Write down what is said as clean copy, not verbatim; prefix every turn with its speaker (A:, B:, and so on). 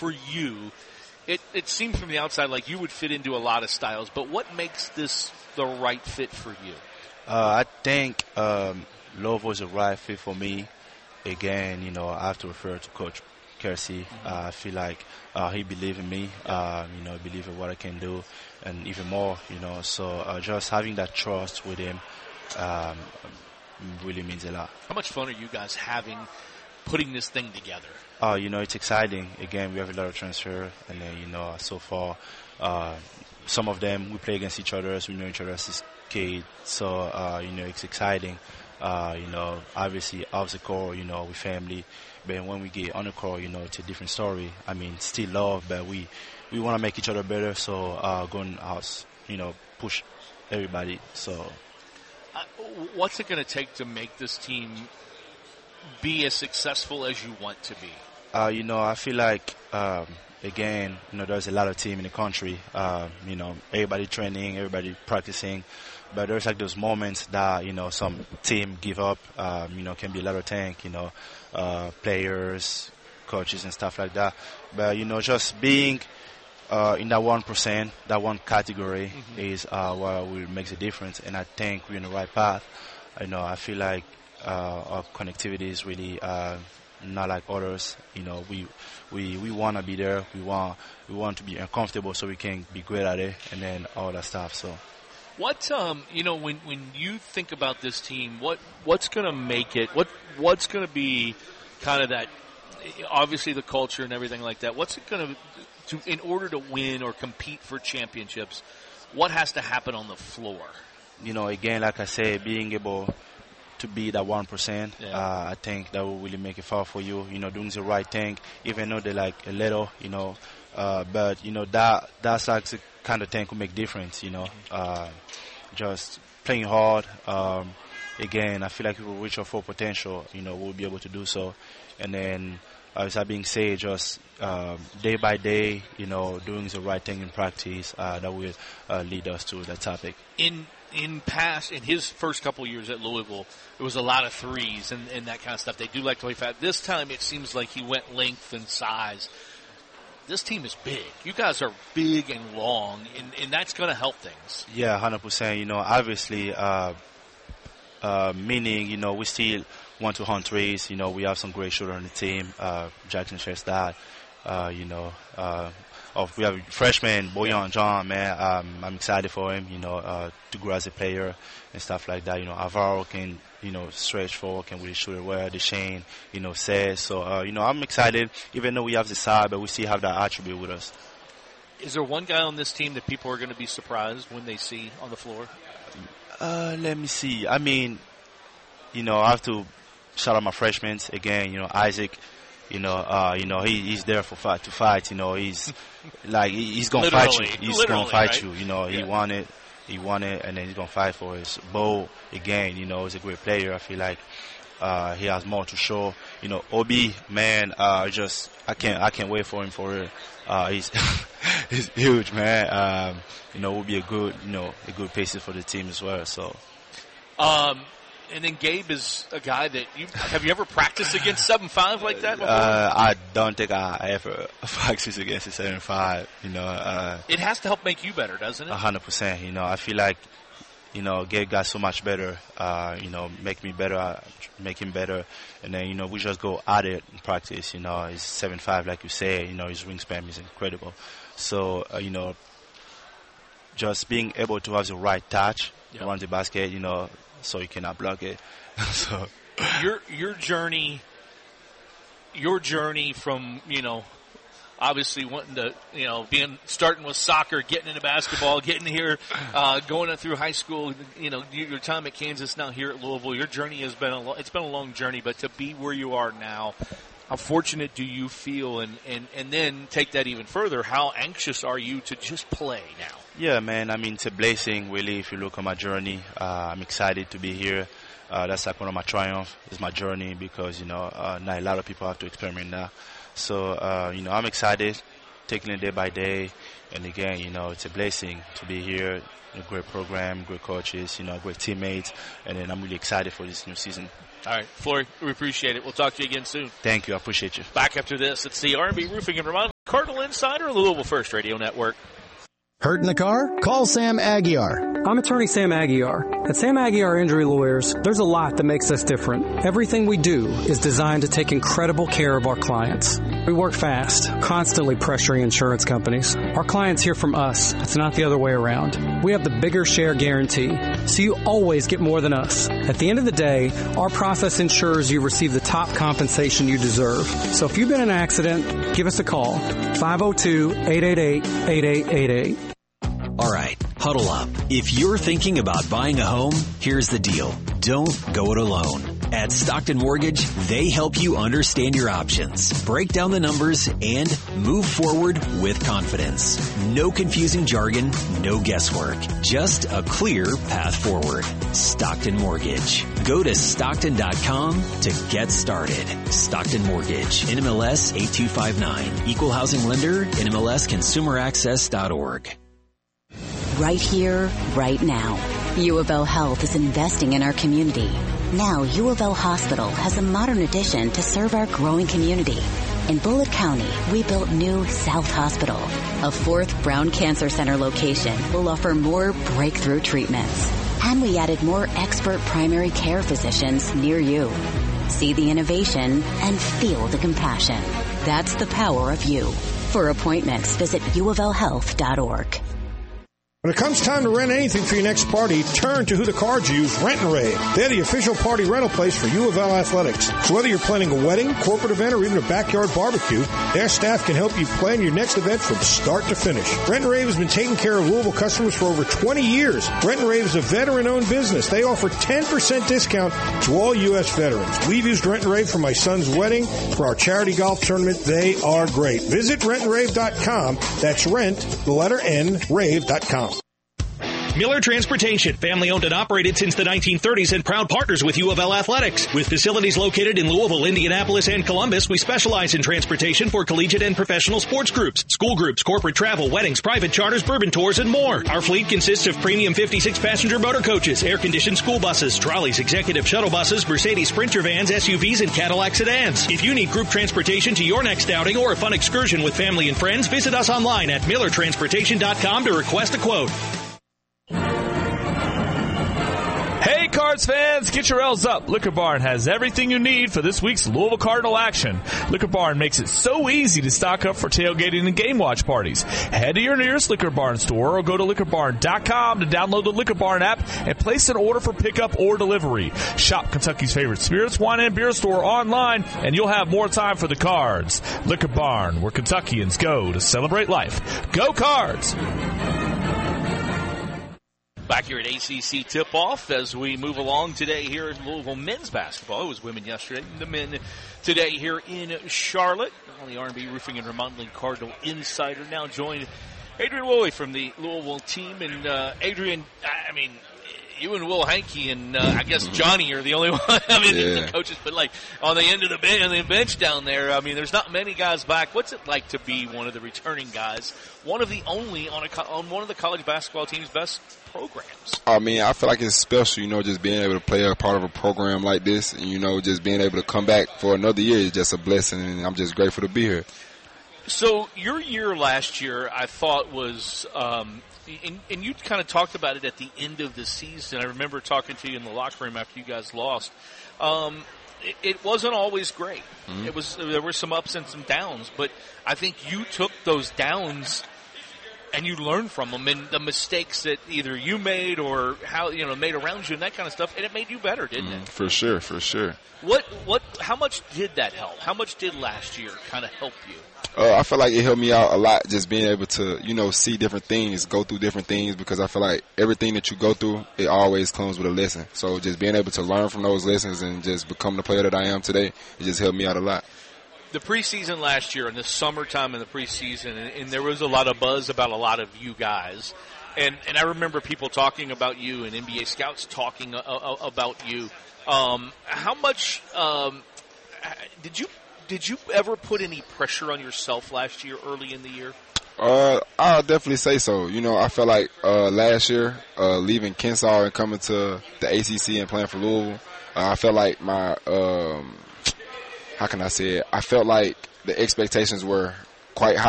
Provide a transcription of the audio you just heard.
A: for you, it seems from the outside like you would fit into a lot of styles, but what makes this the right fit for you?
B: I think Louisville is the right fit for me. Again, I have to refer to Coach Kersey. I feel like he believes in me, believe in what I can do, and even more, So just having that trust with him really means a lot.
A: How much fun are you guys having putting this thing together?
B: It's exciting. Again, we have a lot of transfer, and then, so far, some of them we play against each other, so we know each other as kids. So, it's exciting. Obviously off the court, we family. But when we get on the court, it's a different story. I mean, still love, but we want to make each other better. So, going out, push everybody. So,
A: what's it going to take to make this team be as successful as you want to be?
B: I feel like, again, there's a lot of team in the country. Everybody training, everybody practicing. But there's like those moments that, some team give up, can be a lot of things, players, coaches and stuff like that. But, just being in that 1%, that one category is what will make the difference. And I think we're in the right path. I feel like our connectivity is really not like others. We want to be there. We want to be uncomfortable so we can be great at it, and then all that stuff. So,
A: what when you think about this team, what's going to make it? What's going to be kind of that? Obviously, the culture and everything like that. What's it going to in order to win or compete for championships? What has to happen on the floor?
B: Again, like I said, being able to be that 1%, I think that will really make it far for you. Doing the right thing, even though they're like a little, but that's like the kind of thing will make difference. Just playing hard. Again, I feel like if we reach our full potential, we'll be able to do so. And then, as that being said, just day by day, doing the right thing in practice, that will lead us to that topic.
A: In his first couple of years at Louisville, there was a lot of threes and that kind of stuff. They do like to play fast. This time it seems like he went length and size. This team is big. You guys are big and long, and that's going to help things.
B: Yeah, 100%. Obviously, meaning, we still want to hunt threes. We have some great shooters on the team. Jackson Chestad, we have a freshman, Boyan John, man. I'm excited for him, to grow as a player and stuff like that. Alvaro can, stretch forward, can really shoot it well. Deshane, says. So, I'm excited, even though we have the side, but we still have that attribute with us.
A: Is there one guy on this team that people are going to be surprised when they see on the floor?
B: Let me see. I mean, I have to shout out my freshmen again. Isaac. He's there to fight. He's like he's gonna fight you. He's gonna fight
A: right?
B: you. He won it, and then he's gonna fight for his Bo again. He's a great player. I feel like he has more to show. Obi, man, I can't wait for him for real. He's he's huge, man. Will be a good piece for the team as well. So.
A: And then Gabe is a guy that have you ever practiced against 7'5" like that before?
B: I don't think I ever practiced against a 7'5".
A: It has to help make you better, doesn't it?
B: 100%. I feel like Gabe got so much better. Make me better, make him better, and then we just go at it in practice. He's 7'5", like you say. His wingspan is incredible. So just being able to have the right touch around the basket, so you cannot block it. So
A: your journey from obviously wanting to starting with soccer, getting into basketball, getting here, going through high school, your time at Kansas, now here at Louisville. Your journey has been it's been a long journey, but to be where you are now, how fortunate do you feel? And then take that even further. How anxious are you to just play now?
B: Yeah, man. I mean, it's a blessing, really, if you look at my journey. I'm excited to be here. That's like one of my triumphs, is my journey, because, not a lot of people have to experiment now. So, I'm excited, taking it day by day. And again, it's a blessing to be here. A great program, great coaches, great teammates. And then I'm really excited for this new season.
A: All right, Flory, we appreciate it. We'll talk to you again soon.
B: Thank you. I appreciate you.
A: Back after this, it's the R&B Roofing and Remodeling. Cardinal Insider, Louisville First Radio Network.
C: Hurt in the car? Call Sam Aguiar.
D: I'm attorney Sam Aguiar. At Sam Aguiar Injury Lawyers, there's a lot that makes us different. Everything we do is designed to take incredible care of our clients. We work fast, constantly pressuring insurance companies. Our clients hear from us. It's not the other way around. We have the bigger share guarantee, so you always get more than us. At the end of the day, our process ensures you receive the top compensation you deserve. So if you've been in an accident, give us a call. 502-888-8888.
E: All right, huddle up. If you're thinking about buying a home, here's the deal. Don't go it alone. At Stockton Mortgage, they help you understand your options, break down the numbers, and move forward with confidence. No confusing jargon, no guesswork. Just a clear path forward. Stockton Mortgage. Go to Stockton.com to get started. Stockton Mortgage. NMLS 8259. Equal housing lender. NMLSconsumeraccess.org.
F: Right here, right now. U of L Health is investing in our community. Now, U of L Hospital has a modern addition to serve our growing community. In Bullitt County, we built new South Hospital. A fourth Brown Cancer Center location will offer more breakthrough treatments. And we added more expert primary care physicians near you. See the innovation and feel the compassion. That's the power of you. For appointments, visit uoflhealth.org.
G: When it comes time to rent anything for your next party, turn to who the Cards use, Rent and Rave. They're the official party rental place for U of L Athletics. So whether you're planning a wedding, corporate event, or even a backyard barbecue, their staff can help you plan your next event from start to finish. Rent and Rave has been taking care of Louisville customers for over 20 years. Rent and Rave is a veteran-owned business. They offer 10% discount to all U.S. veterans. We've used Rent and Rave for my son's wedding, for our charity golf tournament. They are great. Visit rentandrave.com. That's rent, the letter N, rave.com.
H: Miller Transportation, family owned and operated since the 1930s and proud partners with U of L Athletics. With facilities located in Louisville, Indianapolis, and Columbus, we specialize in transportation for collegiate and professional sports groups, school groups, corporate travel, weddings, private charters, bourbon tours, and more. Our fleet consists of premium 56-passenger motor coaches, air-conditioned school buses, trolleys, executive shuttle buses, Mercedes Sprinter vans, SUVs, and Cadillac sedans. If you need group transportation to your next outing or a fun excursion with family and friends, visit us online at millertransportation.com to request a quote.
I: Hey, Cards fans, get your L's up. Liquor Barn has everything you need for this week's Louisville Cardinal action. Liquor Barn makes it so easy to stock up for tailgating and game watch parties. Head to your nearest Liquor Barn store or go to liquorbarn.com to download the Liquor Barn app and place an order for pickup or delivery. Shop Kentucky's favorite spirits, wine, and beer store online, and you'll have more time for the Cards. Liquor Barn, where Kentuckians go to celebrate life. Go Cards!
A: Back here at ACC Tip-Off as we move along today here at Louisville men's basketball. It was women yesterday. The men today here in Charlotte. On the R&B Roofing and Remodeling Cardinal Insider now joined Adrian Woolley from the Louisville team. And Adrian, I mean, you and Will Hankey and I guess Johnny are the only one. I mean, the coaches, but like on the end of the bench down there, I mean, there's not many guys back. What's it like to be one of the returning guys, one of the only on one of the college basketball team's best programs?
J: I mean, I feel like it's special, just being able to play a part of a program like this, and, just being able to come back for another year is just a blessing, and I'm just grateful to be here.
A: So your year last year, I thought was, and you kind of talked about it at the end of the season. I remember talking to you in the locker room after you guys lost. It wasn't always great. Mm-hmm. There were some ups and some downs, but I think you took those downs and you learned from them and the mistakes that either you made or how made around you and that kind of stuff, and it made you better, didn't it?
J: For sure.
A: How much did that help? How much did last year kind of help you?
J: I feel like it helped me out a lot, just being able to, see different things, go through different things, because I feel like everything that you go through, it always comes with a lesson. So just being able to learn from those lessons and just become the player that I am today, it just helped me out a lot.
A: The preseason last year, in the summertime in the preseason, and there was a lot of buzz about a lot of you guys. And I remember people talking about you and NBA scouts talking about you. How much did you ever put any pressure on yourself last year, early in the year?
J: I'll definitely say so. I felt like last year, leaving Kennesaw and coming to the ACC and playing for Louisville, I felt like my how can I say it? I felt like the expectations were quite high.